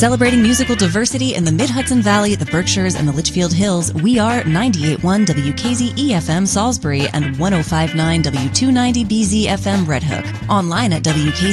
Celebrating musical diversity in the Mid-Hudson Valley, the Berkshires, and the Litchfield Hills, we are 98.1 WKZE-FM Salisbury and 105.9 W290BZ-FM Red Hook. Online at WKZE